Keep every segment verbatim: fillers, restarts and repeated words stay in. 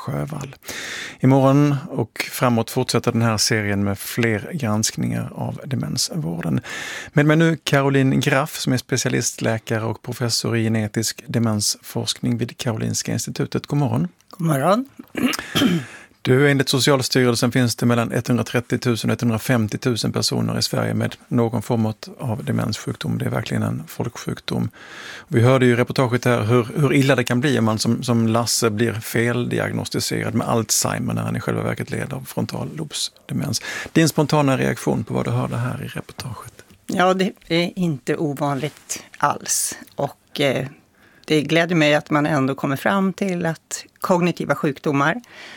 Sjövall. Imorgon och framåt fortsätter den här serien med fler granskningar av demensvården. Med mig nu Caroline Graff som är specialistläkare och professor i genetisk demensforskning vid Karolinska institutet. God morgon. God morgon. Du, enligt Socialstyrelsen finns det mellan etthundratrettio tusen och etthundrafemtio tusen personer i Sverige med någon form av demenssjukdom. Det är verkligen en folksjukdom. Vi hörde ju i reportaget här hur, hur illa det kan bli om man som, som Lasse blir feldiagnostiserad med Alzheimer när han i själva verket lider av frontallobsdemens. Din spontana reaktion på vad du hörde här i reportaget? Ja, det är inte ovanligt alls. Och eh, det gläder mig att man ändå kommer fram till att kognitiva sjukdomar,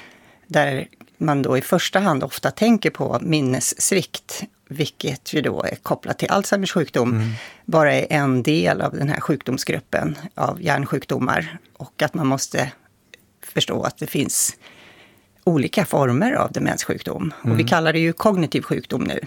där man då i första hand ofta tänker på minnessvikt, vilket ju då är kopplat till Alzheimers sjukdom, mm. bara är en del av den här sjukdomsgruppen av hjärnsjukdomar. Och att man måste förstå att det finns olika former av demenssjukdom. Mm. Och vi kallar det ju kognitiv sjukdom nu.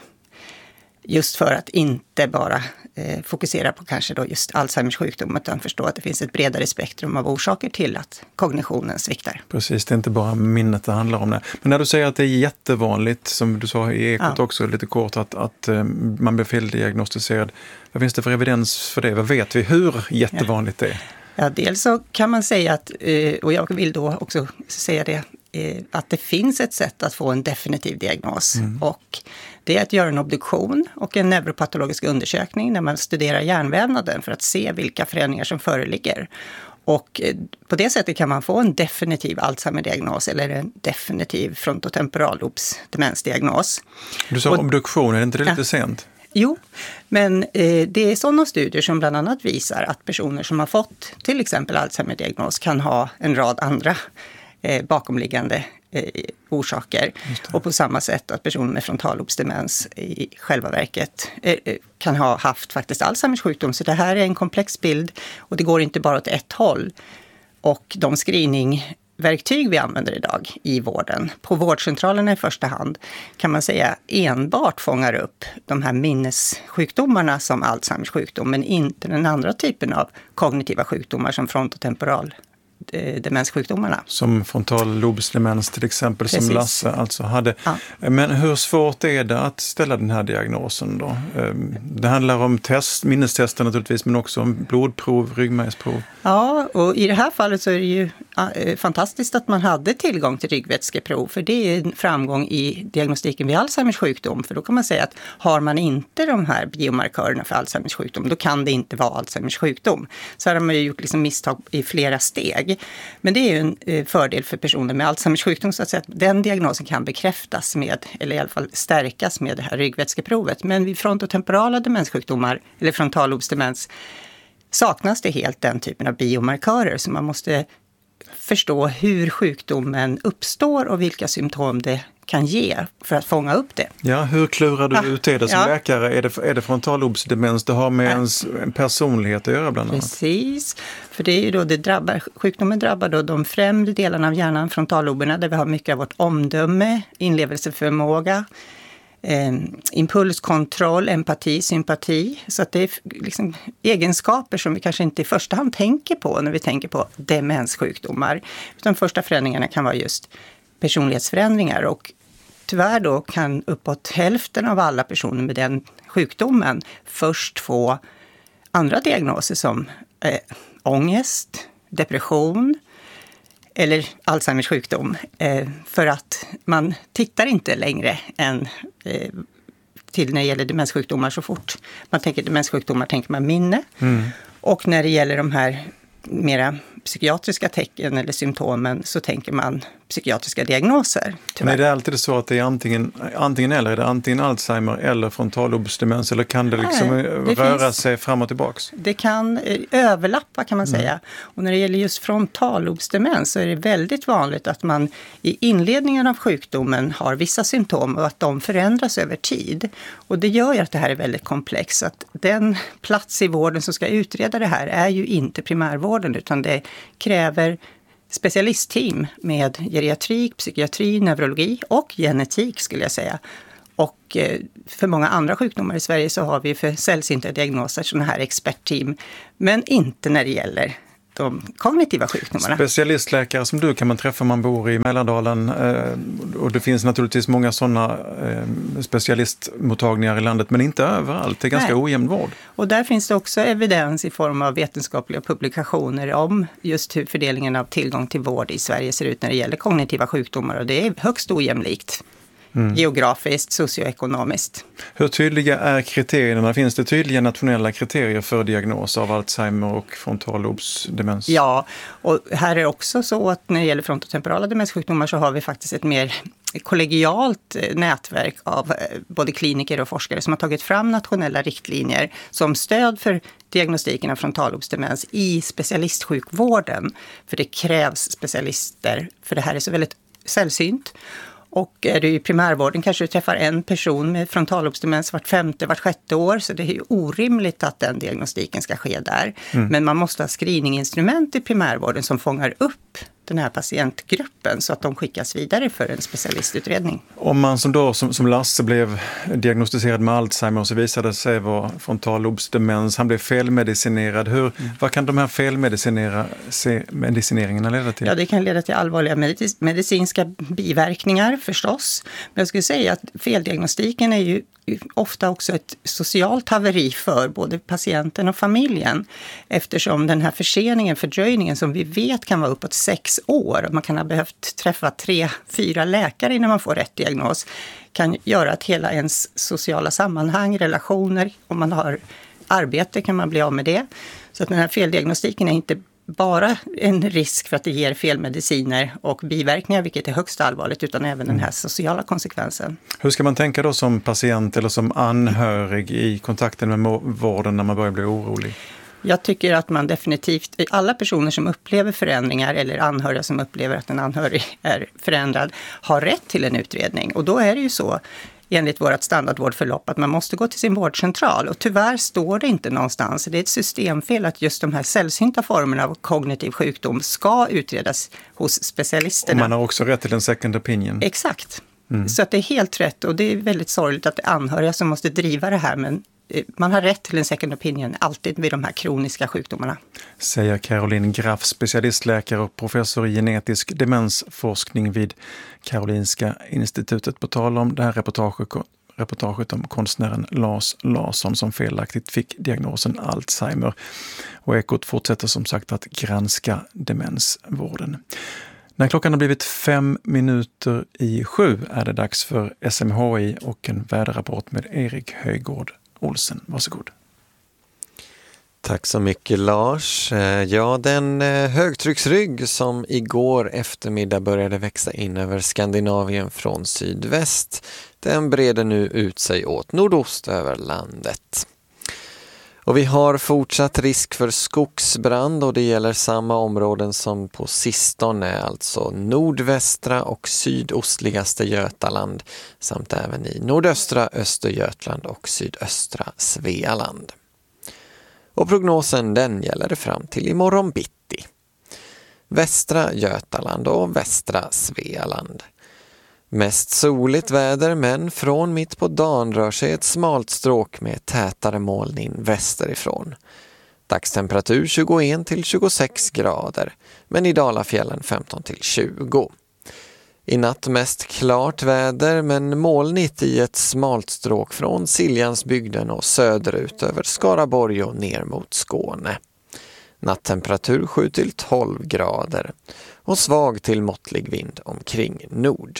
Just för att inte bara eh, fokusera på kanske då just Alzheimers sjukdom, utan förstå att det finns ett bredare spektrum av orsaker till att kognitionen sviktar. Precis, det är inte bara minnet det handlar om det. Men när du säger att det är jättevanligt, som du sa i Ekot ja. också lite kort, att, att eh, man blir feldiagnostiserad. Vad finns det för evidens för det? Vad vet vi? Hur jättevanligt det är? Ja, dels så kan man säga att, och jag vill då också säga det, att det finns ett sätt att få en definitiv diagnos. Mm. Och det är att göra en obduktion och en neuropatologisk undersökning när man studerar hjärnvävnaden för att se vilka förändringar som föreligger. Och på det sättet kan man få en definitiv Alzheimer-diagnos eller en definitiv frontotemporallobsdemensdiagnos. Du sa och, obduktion, är inte det lite ja. sent? Jo, men eh, det är sådana studier som bland annat visar att personer som har fått till exempel Alzheimer-diagnos kan ha en rad andra eh, bakomliggande eh, orsaker. Och på samma sätt att personer med frontallobsdemens i själva verket eh, kan ha haft faktiskt Alzheimers sjukdom. Så det här är en komplex bild och det går inte bara åt ett håll. Och de screening verktyg vi använder idag i vården, på vårdcentralerna i första hand, kan man säga enbart fångar upp de här minnessjukdomarna som Alzheimers sjukdom, men inte den andra typen av kognitiva sjukdomar som frontotemporal demenssjukdomarna. Som frontallobsdemens till exempel. Precis. Som Lasse alltså hade. Ja. Men hur svårt är det att ställa den här diagnosen då? Det handlar om test, minnestester naturligtvis, men också om blodprov, ryggmärgsprov. Ja, och i det här fallet så är det ju fantastiskt att man hade tillgång till ryggvätskeprov, för det är en framgång i diagnostiken vid Alzheimers sjukdom, för då kan man säga att har man inte de här biomarkörerna för Alzheimers sjukdom, då kan det inte vara Alzheimers sjukdom. Så här har man ju gjort liksom misstag i flera steg. Men det är ju en fördel för personer med Alzheimers sjukdom, så att säga att den diagnosen kan bekräftas med, eller i alla fall stärkas med det här ryggvätskeprovet. Men vid frontotemporala demenssjukdomar eller frontallobsdemens saknas det helt den typen av biomarkörer, så man måste förstå hur sjukdomen uppstår och vilka symptom det kan ge för att fånga upp det. Ja, hur klurar du ja, ut det som ja. läkare? Är det, är det frontallobsdemens? Det har med ja. ens personlighet att göra bland annat. Precis, för det är ju då det drabbar, sjukdomen drabbar då de främre delarna av hjärnan, frontalloberna, där vi har mycket av vårt omdöme, inlevelseförmåga, eh, impulskontroll, empati, sympati. Så att det är liksom egenskaper som vi kanske inte i första hand tänker på när vi tänker på demenssjukdomar. Utan första förändringarna kan vara just personlighetsförändringar, och tyvärr då kan uppåt hälften av alla personer med den sjukdomen först få andra diagnoser som eh, ångest, depression eller Alzheimers sjukdom, eh, för att man tittar inte längre än eh, till när det gäller demenssjukdomar. Så fort man tänker demenssjukdomar tänker man minne, mm. och när det gäller de här mera psykiatriska tecken eller symptomen så tänker man psykiatriska diagnoser. Men är det alltid så att det är antingen, antingen eller? Är det antingen Alzheimer eller frontallobsdemens, eller kan det liksom Nej, det röra finns, sig fram och tillbaks? Det kan överlappa, kan man säga. Mm. Och när det gäller just frontallobsdemens så är det väldigt vanligt att man i inledningen av sjukdomen har vissa symptom och att de förändras över tid. Och det gör ju att det här är väldigt komplext. Att den plats i vården som ska utreda det här är ju inte primärvården, utan det kräver specialistteam med geriatrik, psykiatri, neurologi och genetik skulle jag säga. Och för många andra sjukdomar i Sverige så har vi för sällsynta diagnoser sådana här expertteam. Men inte när det gäller de kognitiva sjukdomarna. Specialistläkare som du kan man träffa om man bor i Mälardalen och det finns naturligtvis många sådana specialistmottagningar i landet men inte överallt, det är ganska Nej. ojämn vård. Och där finns det också evidens i form av vetenskapliga publikationer om just hur fördelningen av tillgång till vård i Sverige ser ut när det gäller kognitiva sjukdomar och det är högst ojämlikt. Mm. Geografiskt, socioekonomiskt. Hur tydliga är kriterierna? Finns det tydliga nationella kriterier för diagnos av Alzheimer och frontallobsdemens? Ja, och här är också så att när det gäller frontotemporala demenssjukdomar så har vi faktiskt ett mer kollegialt nätverk av både kliniker och forskare som har tagit fram nationella riktlinjer som stöd för diagnostiken av frontallobsdemens i specialistsjukvården. För det krävs specialister, för det här är så väldigt sällsynt. Och är du i primärvården kanske du träffar en person med frontallobsdemens vart femte, vart sjätte år. Så det är ju orimligt att den diagnostiken ska ske där. Mm. Men man måste ha screeninginstrument i primärvården som fångar upp den här patientgruppen så att de skickas vidare för en specialistutredning. Om man som då som, som Lasse blev diagnostiserad med Alzheimer så visade det sig vara frontallobsdemens, han blev felmedicinerad. Hur, mm. Vad kan de här felmedicineringarna leda till? Ja, det kan leda till allvarliga medic- medicinska biverkningar förstås. Men jag skulle säga att feldiagnostiken är ju ofta också ett socialt haveri för både patienten och familjen eftersom den här förseningen, fördröjningen som vi vet kan vara uppåt sex år, man kan ha behövt träffa tre, fyra läkare innan man får rätt diagnos, kan göra att hela ens sociala sammanhang, relationer, om man har arbete kan man bli av med det. Så att den här feldiagnostiken är inte bara en risk för att det ger felmediciner och biverkningar, vilket är högst allvarligt, utan även den här sociala konsekvensen. Hur ska man tänka då som patient eller som anhörig i kontakten med vården när man börjar bli orolig? Jag tycker att man definitivt, alla personer som upplever förändringar eller anhöriga som upplever att en anhörig är förändrad har rätt till en utredning. Och då är det ju så enligt vårt standardvårdförlopp att man måste gå till sin vårdcentral. Och tyvärr står det inte någonstans. Det är ett systemfel att just de här sällsynta formerna av kognitiv sjukdom ska utredas hos specialisterna. Och man har också rätt till en second opinion. Exakt. Mm. Så att det är helt rätt och det är väldigt sorgligt att det är anhöriga som måste driva det här, men man har rätt till en second opinion alltid vid de här kroniska sjukdomarna. Säger Caroline Graff, specialistläkare och professor i genetisk demensforskning vid Karolinska institutet. På tal om det här reportaget, reportaget om konstnären Lars Larsson som felaktigt fick diagnosen Alzheimer. Och Ekot fortsätter som sagt att granska demensvården. När klockan har blivit fem minuter i sju är det dags för S M H I och en väderrapport med Erik Höjgård Olsen. Varsågod. Tack så mycket Lars. Ja, den högtrycksrygg som igår eftermiddag började växa in över Skandinavien från sydväst, den breder nu ut sig åt nordost över landet. Och vi har fortsatt risk för skogsbrand och det gäller samma områden som på sistone, alltså nordvästra och sydostligaste Götaland samt även i nordöstra Östergötland och sydöstra Svealand. Och prognosen den gäller fram till imorgon bitti. Västra Götaland och västra Svealand. Mest soligt väder men från mitt på dagen rör sig ett smalt stråk med tätare moln in västerifrån. Dagstemperatur tjugoett till tjugosex grader men i Dalafjällen femton till tjugo. I natt mest klart väder men molnigt i ett smalt stråk från Siljansbygden och söderut över Skaraborg och ner mot Skåne. Nattemperatur sju till tolv grader och svag till måttlig vind omkring nord.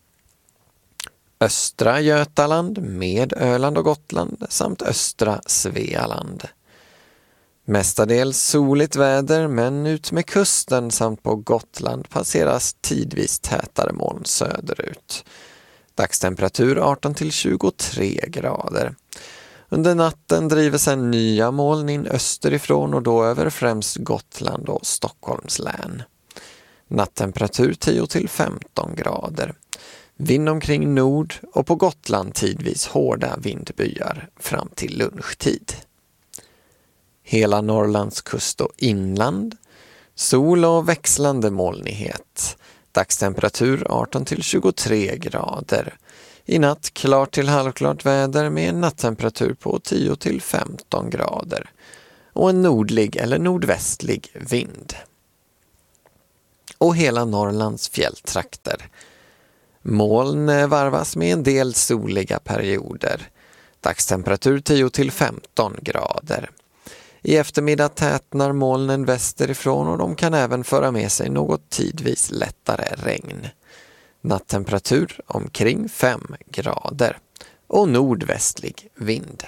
Östra Götaland med Öland och Gotland samt östra Svealand. Mestadels soligt väder men ut med kusten samt på Gotland passeras tidvis tätare moln söderut. Dagstemperatur arton till tjugotre grader. Under natten driver sig nya moln in österifrån och då över främst Gotland och Stockholms län. Nattemperatur tio till femton grader. Vind omkring nord och på Gotland tidvis hårda vindbyar fram till lunchtid. Hela Norrlands kust och inland. Sol och växlande molnighet. Dagstemperatur arton till tjugotre grader. I natt klart till halvklart väder med en nattemperatur på tio till femton grader. och en nordlig eller nordvästlig vind. Och hela Norrlands fjälltrakter. Moln varvas med en del soliga perioder. Dagstemperatur tio till femton grader. I eftermiddag tätnar molnen västerifrån och de kan även föra med sig något tidvis lättare regn. Nattemperatur omkring fem grader och nordvästlig vind.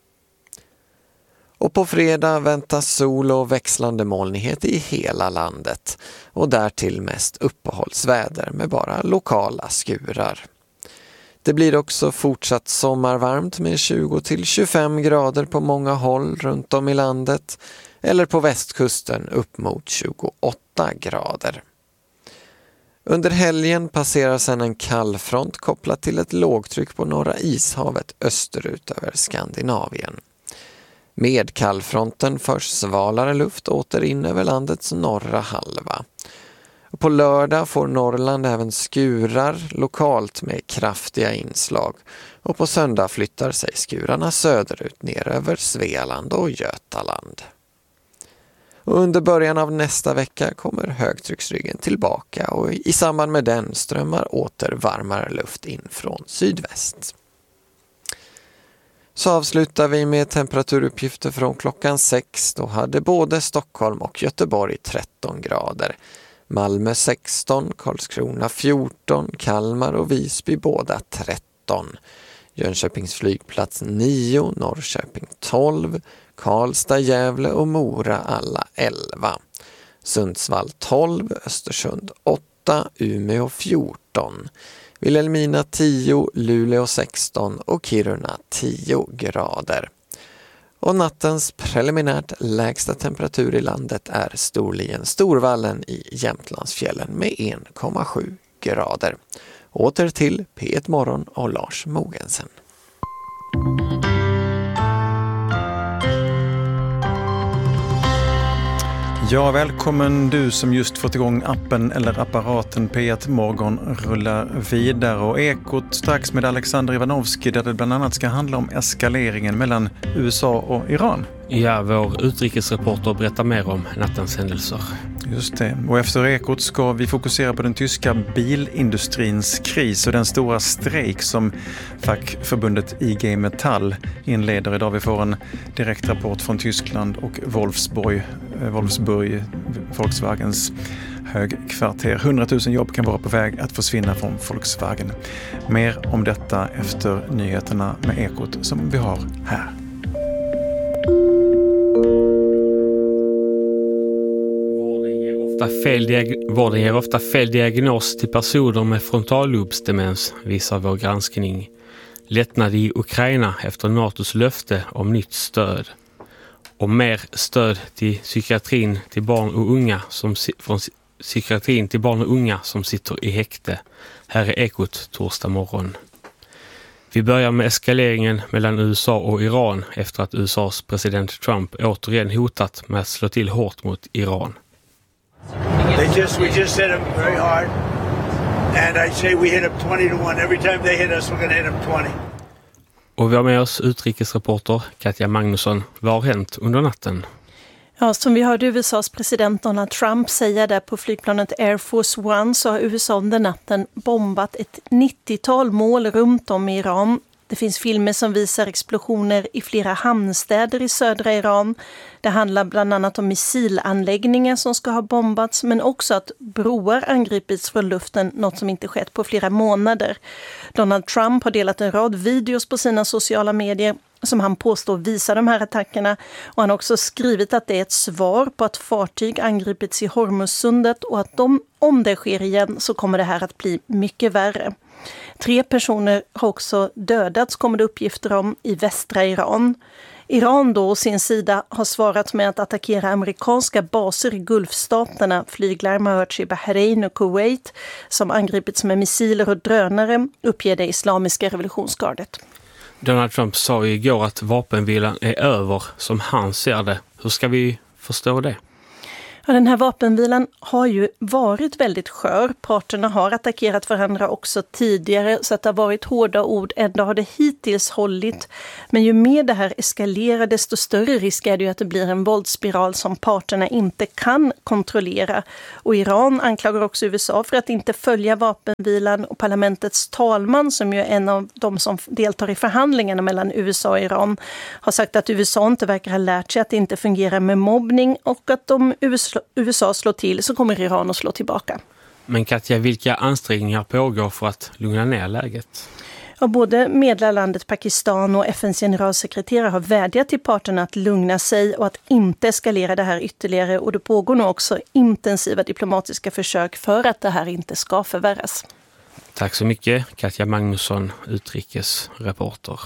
Och på fredag väntas sol och växlande molnighet i hela landet och därtill mest uppehållsväder med bara lokala skurar. Det blir också fortsatt sommarvarmt med tjugo till tjugofem grader på många håll runt om i landet eller på västkusten upp mot tjugoåtta grader. Under helgen passerar sedan en kallfront kopplat till ett lågtryck på norra ishavet österut över Skandinavien. Med kallfronten förs svalare luft åter in över landets norra halva. Och på lördag får Norrland även skurar lokalt med kraftiga inslag och på söndag flyttar sig skurarna söderut ner över Svealand och Götaland. Och under början av nästa vecka kommer högtrycksryggen tillbaka och i samband med den strömmar åter varmare luft in från sydväst. Så avslutar vi med temperaturuppgifter från klockan sex. Då hade både Stockholm och Göteborg tretton grader. Malmö sexton, Karlskrona fjorton, Kalmar och Visby båda tretton. Jönköpings flygplats nio, Norrköping tolv, Karlstad, Gävle och Mora alla elva. Sundsvall tolv, Östersund åtta, Umeå fjorton. Vilhelmina tio, Luleå sexton och Kiruna tio grader. Och nattens preliminärt lägsta temperatur i landet är Storlien Storvallen i Jämtlandsfjällen med en komma sju grader. Åter till P ett Morgon och Lars Mogensen. Ja, välkommen du som just fått igång appen eller apparaten. P ett Morgon rullar vidare och Ekot strax med Alexander Ivanovski där det bland annat ska handla om eskaleringen mellan U S A och Iran. Ja, vår utrikesreporter berättar mer om nattens händelser. Just det. Och efter Ekot ska vi fokusera på den tyska bilindustrins kris och den stora strejk som fackförbundet I G Metall inleder idag. Vi får en direkt rapport från Tyskland och Wolfsburg, Wolfsburg Volkswagens högkvarter. hundratusen jobb kan vara på väg att försvinna från Volkswagen. Mer om detta efter nyheterna med Ekot som vi har här. Fel diag- vården ger ofta fel diagnos till personer med frontallobsdemens, visar vår granskning. Lättnad i Ukraina efter NATOs löfte om nytt stöd. Och mer stöd till psykiatrin till barn och unga som si- från psykiatrin till barn och unga som sitter i häkte. Här är Ekot torsdag morgon. Vi börjar med eskaleringen mellan U S A och Iran efter att U S A:s president Trump återigen hotat med att slå till hårt mot Iran. They just, we just hit them very hard, and I say we hit them twenty to one. Every time they hit us, we're going to hit them twenty. Och vi har med oss utrikesreporter Katja Magnusson. Vad har hänt under natten? Ja, som vi hörde U S A:s president Donald Trump säga där på flygplanet Air Force One så har U S A under natten bombat ett nittiotal mål runt om i Iran. Det finns filmer som visar explosioner i flera hamnstäder i södra Iran. Det handlar bland annat om missilanläggningar som ska ha bombats men också att broar angripits från luften, något som inte skett på flera månader. Donald Trump har delat en rad videos på sina sociala medier som han påstår visar de här attackerna och han har också skrivit att det är ett svar på att fartyg angripits i Hormuzsundet och att de, om det sker igen så kommer det här att bli mycket värre. Tre personer har också dödats, kommer det uppgifter om, i västra Iran. Iran då å sin sida har svarat med att attackera amerikanska baser i Gulfstaterna. Flyglarm har hörts i Bahrain och Kuwait som angripits med missiler och drönare, uppger det islamiska revolutionsgardet. Donald Trump sa ju igår att vapenvilan är över som han ser det. Hur ska vi förstå det? Ja, den här vapenvilan har ju varit väldigt skör. Parterna har attackerat varandra också tidigare så att det har varit hårda ord. Ändå har det hittills hållit. Men ju mer det här eskalerar desto större risk är det ju att det blir en våldsspiral som parterna inte kan kontrollera. Och Iran anklagar också U S A för att inte följa vapenvilan och parlamentets talman som ju är en av de som deltar i förhandlingarna mellan U S A och Iran har sagt att U S A inte verkar ha lärt sig att det inte fungerar med mobbning och att om U S A U S A slår till så kommer Iran att slå tillbaka. Men Katja, vilka ansträngningar pågår för att lugna ner läget? Ja, både medlarlandet Pakistan och F N:s generalsekreterare har vädjat till parterna att lugna sig och att inte eskalera det här ytterligare. Och det pågår nu också intensiva diplomatiska försök för att det här inte ska förvärras. Tack så mycket, Katja Magnusson, utrikesreporter.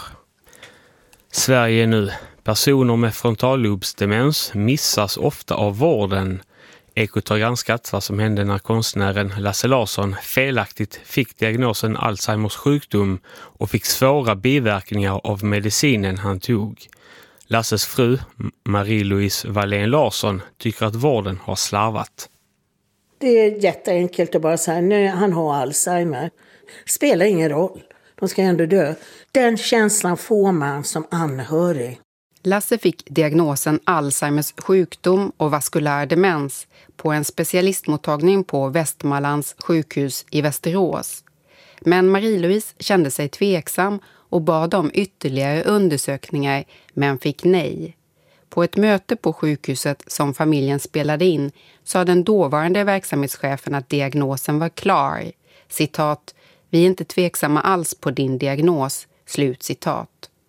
Sverige nu. Personer med frontallobsdemens missas ofta av vården. Ekot har granskat vad som hände när konstnären Lasse Larsson felaktigt fick diagnosen Alzheimers sjukdom och fick svåra biverkningar av medicinen han tog. Lasses fru, Marie-Louise Wallén Larsson, tycker att vården har slarvat. Det är jätteenkelt att bara säga, nej, han har Alzheimer. Spelar ingen roll. De ska ändå dö. Den känslan får man som anhörig. Lasse fick diagnosen Alzheimers sjukdom och vaskulär demens på en specialistmottagning på Västmanlands sjukhus i Västerås. Men Marie-Louise kände sig tveksam och bad om ytterligare undersökningar men fick nej. På ett möte på sjukhuset som familjen spelade in sa den dåvarande verksamhetschefen att diagnosen var klar. Citat, vi är inte tveksamma alls på din diagnos, slut citat.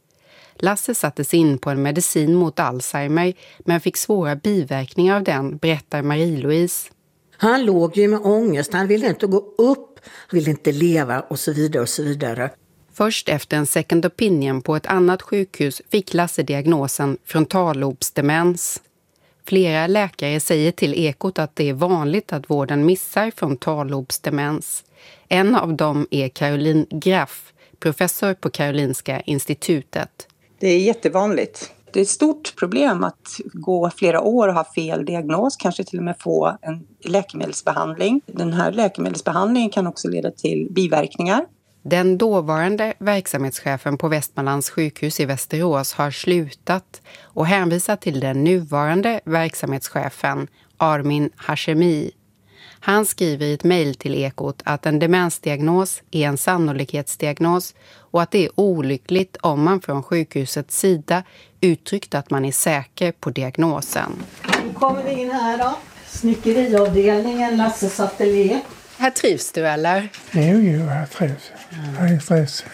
Lasse sattes in på en medicin mot Alzheimer men fick svåra biverkningar av den, berättar Marie-Louise. Han låg ju med ångest, han ville inte gå upp, han ville inte leva och så vidare och så vidare. Först efter en second opinion på ett annat sjukhus fick Lasse diagnosen frontallobsdemens. Flera läkare säger till Ekot att det är vanligt att vården missar frontallobsdemens. En av dem är Caroline Graff, professor på Karolinska institutet. Det är jättevanligt. Det är ett stort problem att gå flera år och ha fel diagnos, kanske till och med få en läkemedelsbehandling. Den här läkemedelsbehandlingen kan också leda till biverkningar. Den dåvarande verksamhetschefen på Västmanlands sjukhus i Västerås har slutat och hänvisar till den nuvarande verksamhetschefen Armin Hashemi. Han skriver i ett mejl till Ekot att en demensdiagnos är en sannolikhetsdiagnos och att det är olyckligt om man från sjukhusets sida uttryckt att man är säker på diagnosen. Nu kommer vi in här då. Snickeriavdelningen, Lasses ateljé. Här trivs du eller? Jo, jo, jag trivs. Jag är stress.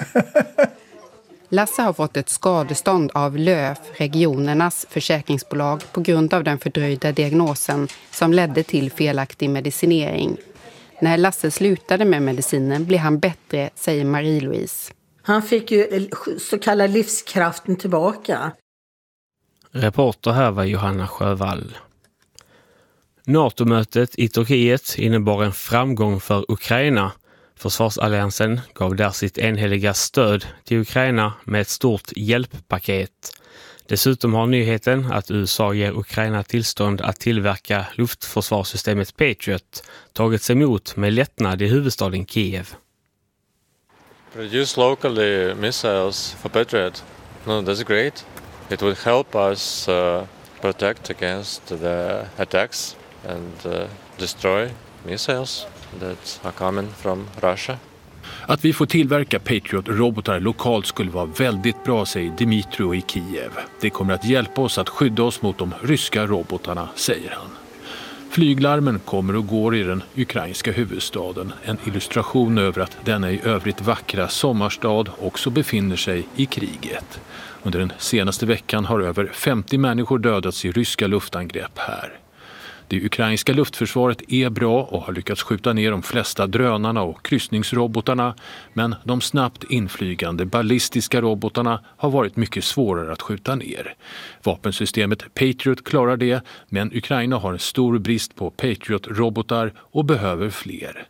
Lasse har fått ett skadestånd av Löf, regionernas försäkringsbolag, på grund av den fördröjda diagnosen som ledde till felaktig medicinering. När Lasse slutade med medicinen blev han bättre, säger Marie-Louise. Han fick ju så kallad livskraften tillbaka. Reporter här var Johanna Sjövall. NATO-mötet i Turkiet innebar en framgång för Ukraina. Försvarsalliansen gav där sitt enhälliga stöd till Ukraina med ett stort hjälppaket. Dessutom har nyheten att U S A ger Ukraina tillstånd att tillverka luftförsvarssystemet Patriot tagits emot med lättnad i huvudstaden Kiev. Produce locally missiles for Patriot. No, that's great. It would help us uh, protect against the attacks and uh, destroy missiles that are coming from Russia. Att vi får tillverka Patriot-robotar lokalt skulle vara väldigt bra, säger Dmitro i Kiev. Det kommer att hjälpa oss att skydda oss mot de ryska robotarna, säger han. Flyglarmen kommer och går i den ukrainska huvudstaden. En illustration över att denna i övrigt vackra sommarstad också befinner sig i kriget. Under den senaste veckan har över femtio människor dödats i ryska luftangrepp här. Det ukrainska luftförsvaret är bra och har lyckats skjuta ner de flesta drönarna och kryssningsrobotarna, men de snabbt inflygande ballistiska robotarna har varit mycket svårare att skjuta ner. Vapensystemet Patriot klarar det, men Ukraina har en stor brist på Patriot-robotar och behöver fler.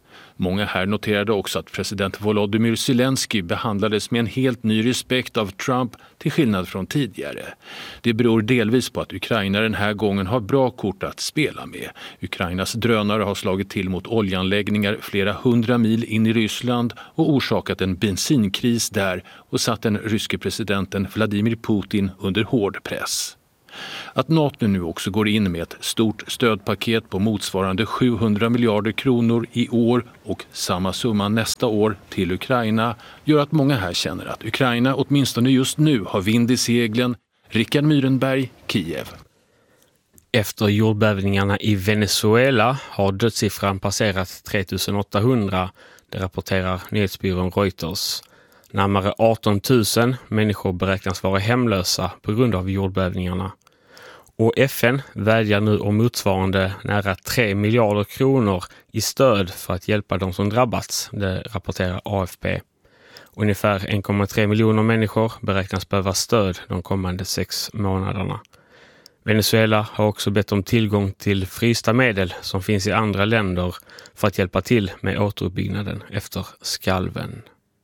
Många här noterade också att president Volodymyr Zelensky behandlades med en helt ny respekt av Trump till skillnad från tidigare. Det beror delvis på att Ukraina den här gången har bra kort att spela med. Ukrainas drönare har slagit till mot oljeanläggningar flera hundra mil in i Ryssland och orsakat en bensinkris där och satt den ryske presidenten Vladimir Putin under hård press. Att NATO nu också går in med ett stort stödpaket på motsvarande sjuhundra miljarder kronor i år och samma summa nästa år till Ukraina gör att många här känner att Ukraina åtminstone just nu har vind i seglen. Rickard Myrenberg, Kiev. Efter jordbävningarna i Venezuela har dödssiffran passerat tre tusen åttahundra, det rapporterar nyhetsbyrån Reuters. Närmare arton tusen människor beräknas vara hemlösa på grund av jordbävningarna. Och F N vädjar nu om motsvarande nära tre miljarder kronor i stöd för att hjälpa de som drabbats, det rapporterar A F P. Ungefär en komma tre miljoner människor beräknas behöva stöd de kommande sex månaderna. Venezuela har också bett om tillgång till frysta medel som finns i andra länder för att hjälpa till med återuppbyggnaden efter skalven.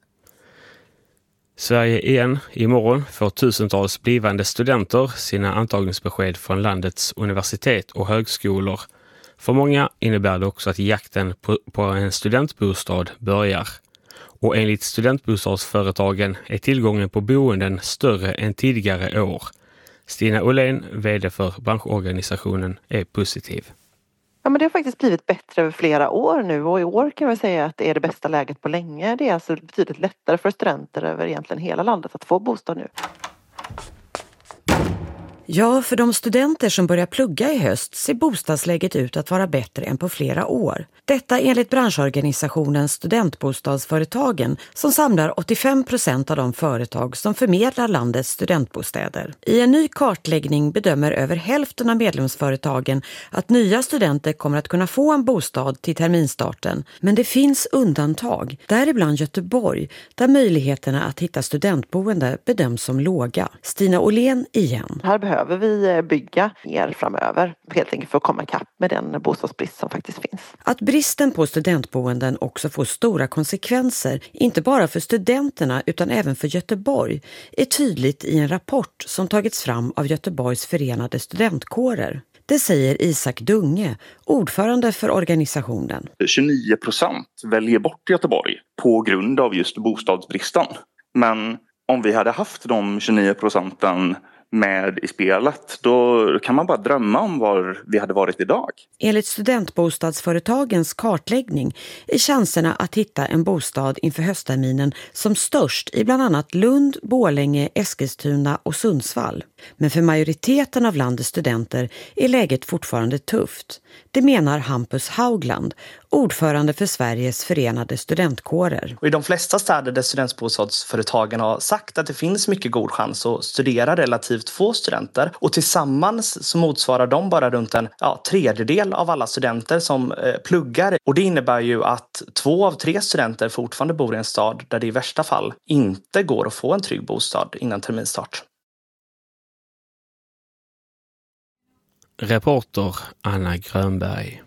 Sverige igen. Imorgon får tusentals blivande studenter sina antagningsbesked från landets universitet och högskolor. För många innebär det också att jakten på, på en studentbostad börjar. Och enligt studentbostadsföretagen är tillgången på boenden större än tidigare år. Stina Åhlén, vd för branschorganisationen, är positiv. Ja, men det har faktiskt blivit bättre över flera år nu och i år kan vi säga att det är det bästa läget på länge. Det är alltså betydligt lättare för studenter över egentligen hela landet att få bostad nu. Ja, för de studenter som börjar plugga i höst ser bostadsläget ut att vara bättre än på flera år. Detta enligt branschorganisationen Studentbostadsföretagen som samlar åttiofem procent av de företag som förmedlar landets studentbostäder. I en ny kartläggning bedömer över hälften av medlemsföretagen att nya studenter kommer att kunna få en bostad till terminstarten. Men det finns undantag, däribland Göteborg, där möjligheterna att hitta studentboende bedöms som låga. Stina Åhlén igen. Här behöver vi bygga mer framöver, helt enkelt för att komma ikapp med den bostadsbrist som faktiskt finns. Att bristen på studentboenden också får stora konsekvenser, inte bara för studenterna utan även för Göteborg, är tydligt i en rapport som tagits fram av Göteborgs förenade studentkårer. Det säger Isak Dunge, ordförande för organisationen. tjugonio procent väljer bort Göteborg på grund av just bostadsbristen. Men om vi hade haft de tjugonio procenten med i spelet, då kan man bara drömma om var vi hade varit idag. Enligt studentbostadsföretagens kartläggning är chanserna att hitta en bostad inför höstterminen som störst i bland annat Lund, Borlänge, Eskilstuna och Sundsvall. Men för majoriteten av landets studenter är läget fortfarande tufft. Det menar Hampus Haugland, ordförande för Sveriges förenade studentkårer. Och i de flesta städer där studentbostadsföretagen har sagt att det finns mycket god chans att studera relativt få studenter. Och tillsammans så motsvarar de bara runt en ja, tredjedel av alla studenter som eh, pluggar. Och det innebär ju att två av tre studenter fortfarande bor i en stad där det i värsta fall inte går att få en trygg bostad innan terminstart. Reporter Anna Grönberg.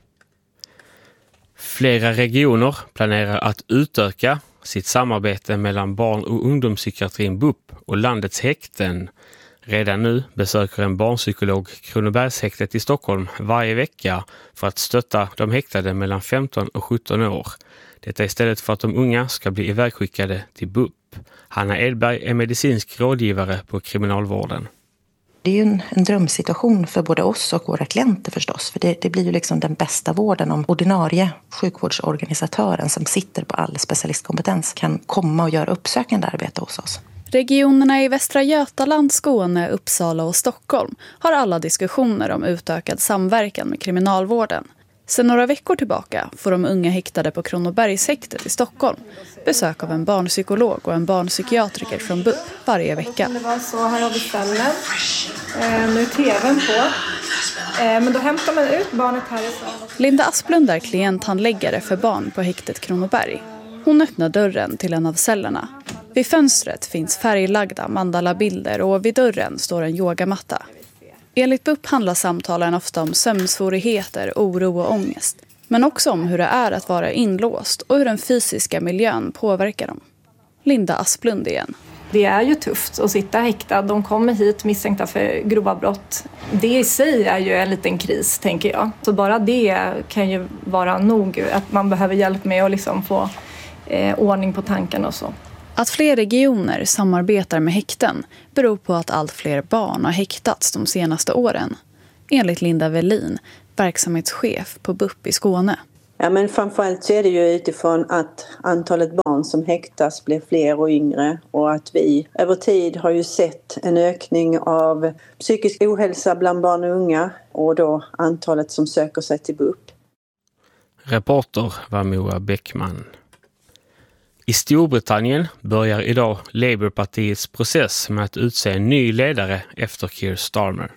Flera regioner planerar att utöka sitt samarbete mellan barn- och ungdomspsykiatrin B U P och landets häkten. Redan nu besöker en barnpsykolog Kronobergshäktet i Stockholm varje vecka för att stötta de häktade mellan femton och sjutton år. Detta istället för att de unga ska bli ivägskickade till B U P. Hanna Edberg är medicinsk rådgivare på kriminalvården. Det är ju en, en drömsituation för både oss och våra klienter förstås. För det, det blir ju liksom den bästa vården om ordinarie sjukvårdsorganisatören som sitter på all specialistkompetens kan komma och göra uppsökande arbete hos oss. Regionerna i Västra Götaland, Skåne, Uppsala och Stockholm har alla diskussioner om utökad samverkan med kriminalvården. Sedan några veckor tillbaka får de unga häktade på Kronobergshäktet i Stockholm besök av en barnpsykolog och en barnpsykiatriker från B U P varje vecka. Det var så, här har vi cellen. Eh, nu är tvn på. Eh, men då hämtar man ut barnet härifrån. Linda Asplund är klienthandläggare för barn på häktet Kronoberg. Hon öppnar dörren till en av cellerna. Vid fönstret finns färglagda mandalabilder och vid dörren står en yogamatta. Enligt B U P handlar samtalen ofta om sömnsvårigheter, oro och ångest. Men också om hur det är att vara inlåst och hur den fysiska miljön påverkar dem. Linda Asplund igen. Det är ju tufft att sitta häktad. De kommer hit misstänkta för grova brott. Det i sig är ju en liten kris, tänker jag. Så bara det kan ju vara nog, att man behöver hjälp med att liksom få eh, ordning på tankarna och så. Att fler regioner samarbetar med häkten beror på att allt fler barn har häktats de senaste åren. Enligt Linda Velin, verksamhetschef på B U P i Skåne. Ja, men framförallt så är det ju utifrån att antalet barn som häktas blir fler och yngre och att vi över tid har ju sett en ökning av psykisk ohälsa bland barn och unga och då antalet som söker sig till B U P. Reporter var Moa Bäckman. I Storbritannien börjar idag Labourpartiets process med att utse en ny ledare efter Keir Starmer.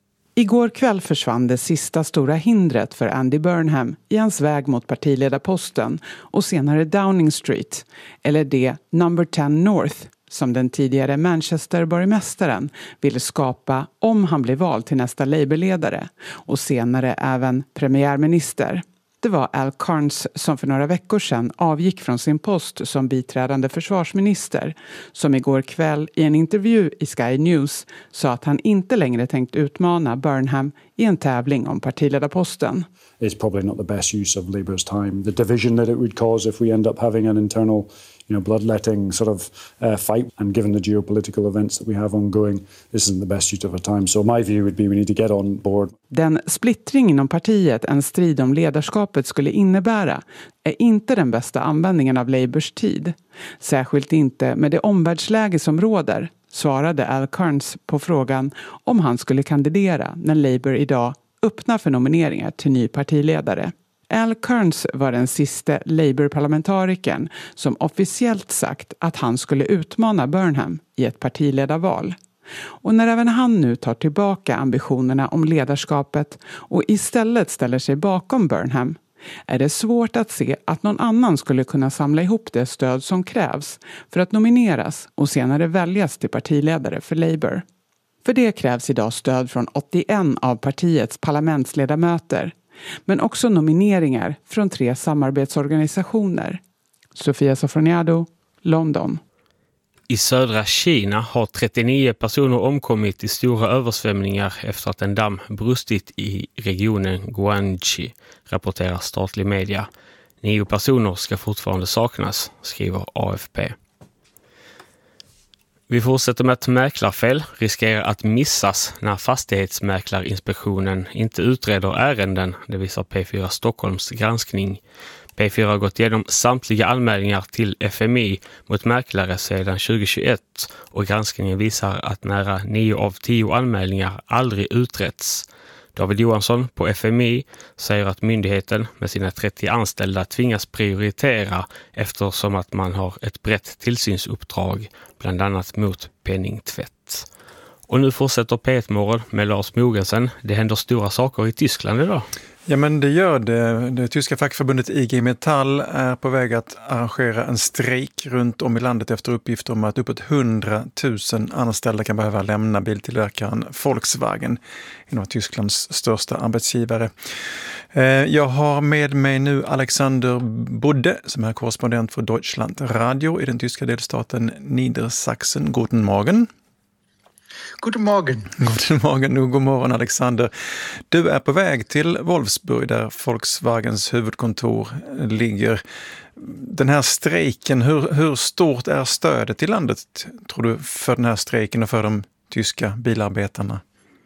Igår kväll försvann det sista stora hindret för Andy Burnham i hans väg mot partiledarposten och senare Downing Street, eller det Number tio North som den tidigare Manchester-borgmästaren ville skapa om han blev vald till nästa Labour-ledare och senare även premiärminister. Det var Al Carnes som för några veckor sedan avgick från sin post som biträdande försvarsminister som igår kväll i en intervju i Sky News sa att han inte längre tänkt utmana Burnham i en tävling om partiledarposten. It's probably not the best use of Labour's time. The division that it would cause if we end up having an internal, you know, bloodletting sort of uh, fight, and given the geopolitical events that we have ongoing, this isn't the best use of our time. So my view would be we need to get on board. Den splittring inom partiet en strid om ledarskapet skulle innebära är inte den bästa användningen av Labours tid. Särskilt inte med det omvärldsläge som råder, svarade Al Carnes på frågan om han skulle kandidera när Labour idag öppnar för nomineringar till ny partiledare. Al Carnes var den sista Labour-parlamentarikern som officiellt sagt att han skulle utmana Burnham i ett partiledarval. Och när även han nu tar tillbaka ambitionerna om ledarskapet och istället ställer sig bakom Burnham är det svårt att se att någon annan skulle kunna samla ihop det stöd som krävs för att nomineras och senare väljas till partiledare för Labour. För det krävs idag stöd från åttioen av partiets parlamentsledamöter, men också nomineringar från tre samarbetsorganisationer. Sofia Sofroniado, London. I södra Kina har trettionio personer omkommit i stora översvämningar efter att en damm brustit i regionen Guangxi, rapporterar statlig media. Nio personer ska fortfarande saknas, skriver A F P. Vi fortsätter med att mäklarfel riskerar att missas när fastighetsmäklarinspektionen inte utreder ärenden, det visar P fyra Stockholms granskning. P fyra har gått igenom samtliga anmälningar till F M I mot mäklare sedan tjugohundratjugoett och granskningen visar att nära nio av tio anmälningar aldrig uträtts. David Johansson på F M I säger att myndigheten med sina trettio anställda tvingas prioritera eftersom att man har ett brett tillsynsuppdrag, bland annat mot penningtvätt. Och nu fortsätter P ett-morgon med Lars Mogensen. Det händer stora saker i Tyskland idag. Ja, men det gör det. Det tyska fackförbundet I G Metall är på väg att arrangera en strejk runt om i landet efter uppgifter om att uppåt hundratusen anställda kan behöva lämna biltillverkaren Volkswagen, en av Tysklands största arbetsgivare. Jag har med mig nu Alexander Budde som är korrespondent för Deutschland Radio i den tyska delstaten Niedersachsen. Guten Morgen. God morgon. God morgon och god morgon Alexander. Du är på väg till Wolfsburg där Volkswagens huvudkontor ligger. Den här strejken, hur, hur stort är stödet i landet tror du för den här strejken och för de tyska bilarbetarna?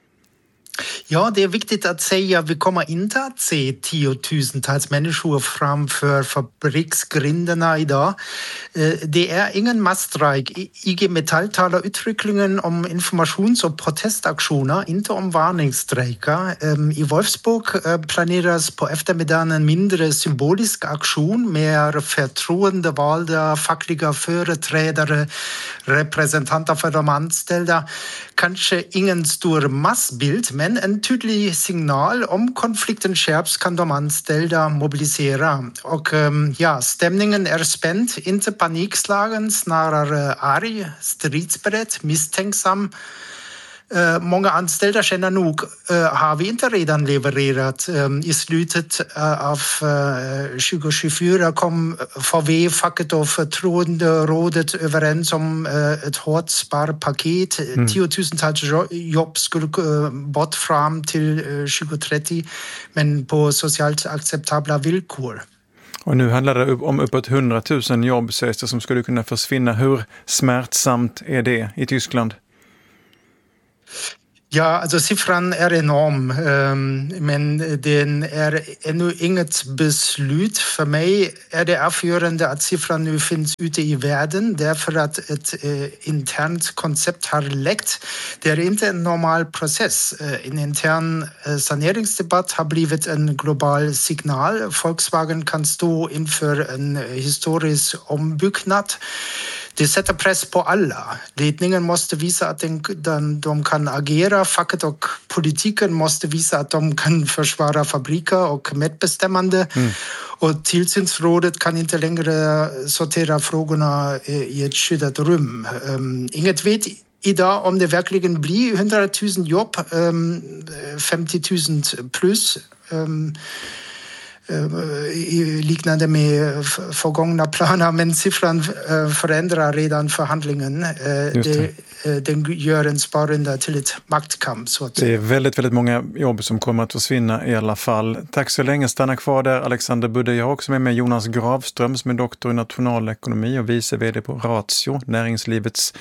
Ja, det är viktigt att säga att vi kommer inte att se tiotusentals människor framför fabriksgrindarna idag. Det är ingen massstrejk. I G Metall talar uttryckligen om informations- och protestaktioner, inte om varningsstrejker. I Wolfsburg planeras på eftermiddagen en mindre symbolisk aktion med förtroendevalda fackliga företrädare, representanter för de anställda. Kanske ingen stor massbild, men en tydlig signal om konflikten skärps kan de anställda mobilisera. Och ja, stämningen är spänd, inte panikslagen, snarare arg, stridsberedd, misstänksam. Uh, många anställda känner nog, uh, har vi inte redan levererat? Um, I slutet uh, av uh, tjugo tjugofyra kom V W, facket och förtroenderådet överens om uh, ett hårt sparpaket. Mm. Tiotusentals jobb skulle uh, bort fram till uh, tjugo trettio, men på socialt acceptabla villkor. Och nu handlar det om uppåt hundratusen jobb, sägs det, som skulle kunna försvinna. Hur smärtsamt är det i Tyskland? Ja, alltså siffran är enorm, men den är ännu inget beslut. För mig är det avgörande att siffran nu finns ute i världen, därför att ett internt koncept har läckt. Det är inte en normal process. En intern saneringsdebatt har blivit en global signal. Volkswagen kan stå inför en historisk ombyggnad. Det sätter press på alla. Ledningen måste visa att den, den, de kan agera. Facket och politiken måste visa att de kan försvara fabriker och medbestämmande. Mm. Och tillsynsrådet kan inte längre sortera frågorna i ett skyddat rum. Um, inget vet idag om det verkligen blir hundratusen jobb, um, femtiotusen plus. Um, liknande med förgångna planer, men siffran förändrar redan förhandlingen. Det. Det, den gör en sparrunda till ett maktkamp. Så att det är väldigt, väldigt många jobb som kommer att försvinna i alla fall. Tack så länge, stanna kvar där Alexander Budde. Jag har också med mig Jonas Gravström som är doktor i nationalekonomi och vice vd på Ratio, Näringslivets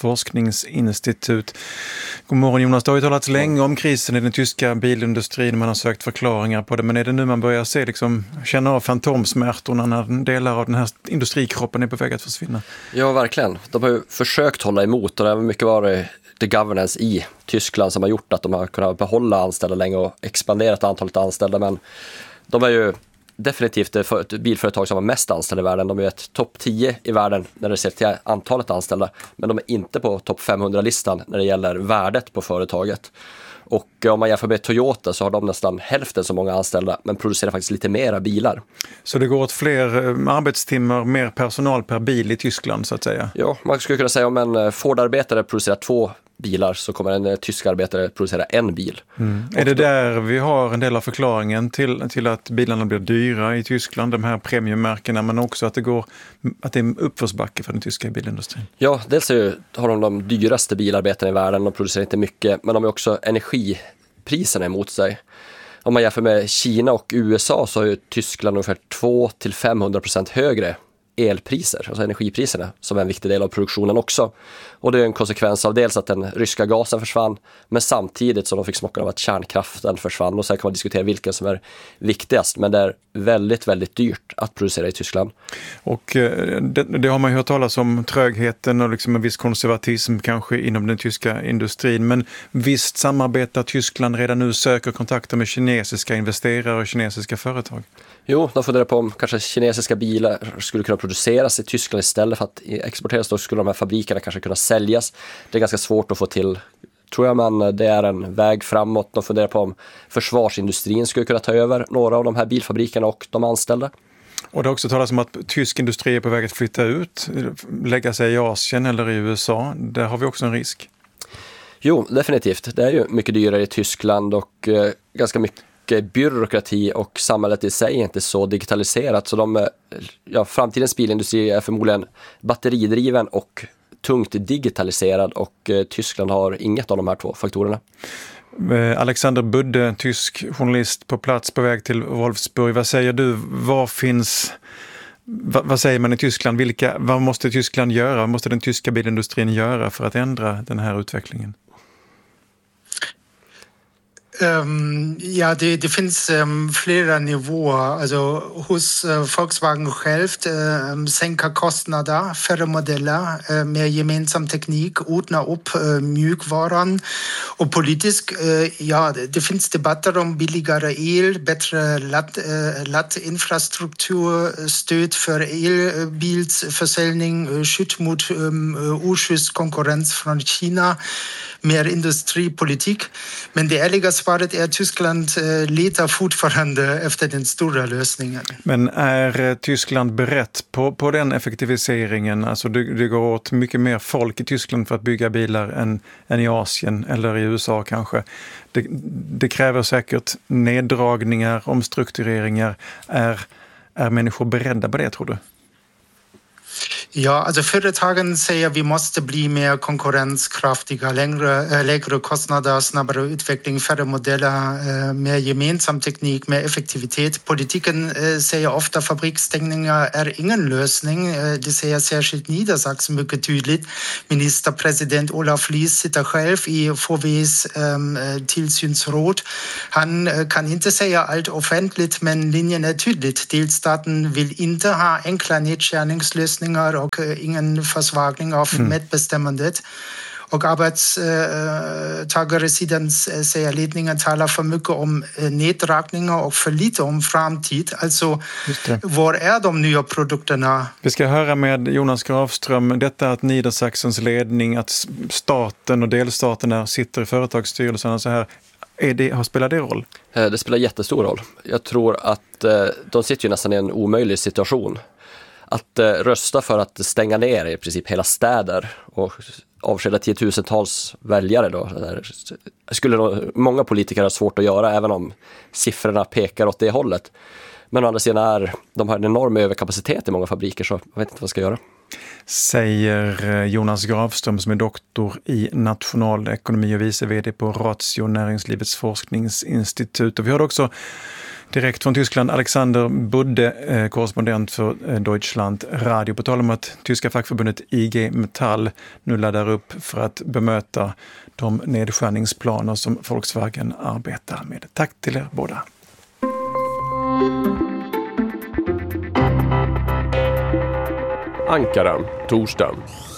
forskningsinstitut. God morgon Jonas, det har ju talats länge om krisen i den tyska bilindustrin. Man har sökt förklaringar på det, men är det nu man börjar se, liksom, känna av fantomsmärtorna när delar av den här industrikroppen är på väg att försvinna? Ja, verkligen. De har ju försökt hålla emot och det har mycket varit the governance i Tyskland som har gjort att de har kunnat behålla anställda länge och expanderat antalet anställda, men de är ju definitivt ett bilföretag som har mest anställda i världen. De är ett topp tio i världen när det ser till antalet anställda, men de är inte på topp femhundra-listan när det gäller värdet på företaget. Och om man jämför med Toyota så har de nästan hälften så många anställda men producerar faktiskt lite mera bilar. Så det går åt fler arbetstimmar, mer personal per bil i Tyskland så att säga? Ja, man skulle kunna säga om en Ford-arbetare producerar två bilar så kommer en tysk arbetare producera en bil. Mm. Är det där vi har en del av förklaringen till, till att bilarna blir dyra i Tyskland, de här premiummärkena, men också att det går att det är uppförsbacke för den tyska bilindustrin? Ja, dels är ju, har de de dyraste bilarbetarna i världen, de producerar inte mycket, men de har också energipriserna emot sig. Om man jämför med Kina och U S A så har ju Tyskland ungefär två till femhundra procent högre elpriser, alltså energipriserna, som är en viktig del av produktionen också. Och det är en konsekvens av dels att den ryska gasen försvann, men samtidigt som de fick smocka av att kärnkraften försvann. Och sen kan man diskutera vilken som är viktigast, men det är väldigt, väldigt dyrt att producera i Tyskland. Och det, det har man ju hört talas om, trögheten och liksom en viss konservatism kanske inom den tyska industrin. Men visst samarbetar Tyskland redan nu, söker kontakter med kinesiska investerare och kinesiska företag? Jo, de funderar på om kanske kinesiska bilar skulle kunna produceras i Tyskland istället för att exporteras. Då skulle de här fabrikerna kanske kunna säljas. Det är ganska svårt att få till, tror jag, men det är en väg framåt. De funderar på om försvarsindustrin skulle kunna ta över några av de här bilfabrikerna och de anställda. Och det har också talats om att tysk industri är på väg att flytta ut, lägga sig i Asien eller i U S A. Där har vi också en risk. Jo, definitivt. Det är ju mycket dyrare i Tyskland och eh, ganska mycket byråkrati och samhället i sig är inte så digitaliserat. Så de, ja, framtidens bilindustri är förmodligen batteridriven och tungt digitaliserad och eh, Tyskland har inget av de här två faktorerna. Alexander Budde, tysk journalist på plats på väg till Wolfsburg. Vad säger du? Vad finns... Va, vad säger man i Tyskland? Vilka, vad måste Tyskland göra? Vad måste den tyska bilindustrin göra för att ändra den här utvecklingen? Um, ja, det, det finns um, flera nivåer. Alltså, hos uh, Volkswagen självt uh, sänka kostnader, färre modeller, uh, mer gemensam teknik, ordna upp uh, mjukvaran. Och politiskt, uh, ja, det, det finns debatter om billigare el, bättre ladd, uh, laddinfrastruktur, stöd för elbilsförsäljning, uh, skydd mot um, oschysst konkurrens från Kina, mer industripolitik. Men det ärliga svaret svaret är Tyskland letar fortfarande efter den stora lösningen. Men är Tyskland berett på, på den effektiviseringen? Alltså det, det går åt mycket mer folk i Tyskland för att bygga bilar än, än i Asien eller i U S A kanske. Det, det kräver säkert neddragningar, omstruktureringar. Är, är människor beredda på det, tror du? Ja, also företagen säger vi måste bli mer konkurrenskraftiga, längre, äh, lägre kostnader, snabbare utveckling, färre modeller, äh, mer gemensam teknik, mer effektivitet. Politiken äh, säger ofta fabriksstängningar är ingen lösning. Äh, det säger särskilt Niedersachsen mycket tydligt. Ministerpresident Olaf Lies sitter själv i V V:s äh, tillsynsråd. Han äh, kan inte säga allt offentligt, men linjen är tydligt. Delstaten vill inte ha enkla nedskärningslösningar och ingen försvagning av mm. medbestämmandet. Och arbetstagarsidan säger ledningen talar för mycket om neddragningar och för lite om framtid. Alltså, var är de nya produkterna? Vi ska höra med Jonas Grafström detta att Niedersachsens ledning, att staten och delstaterna sitter i företagsstyrelserna så här. Är det, spelar det roll? Det spelar jättestor roll. Jag tror att de sitter ju nästan i en omöjlig situation. Att eh, rösta för att stänga ner i princip hela städer och avskeda tiotusentals väljare då, där skulle då många politiker ha svårt att göra även om siffrorna pekar åt det hållet. Men å andra sidan är de har en enorm överkapacitet i många fabriker, så jag vet inte vad jag ska göra. Säger Jonas Grafström som är doktor i nationalekonomi och vice vd på Ratio Näringslivets forskningsinstitut. Och vi har också direkt från Tyskland Alexander Budde, eh, korrespondent för eh, Deutschland Radio, på tal om att tyska fackförbundet I G Metall nu laddar upp för att bemöta de nedskärningsplaner som Volkswagen arbetar med. Tack till er båda. Ankara, torsdag.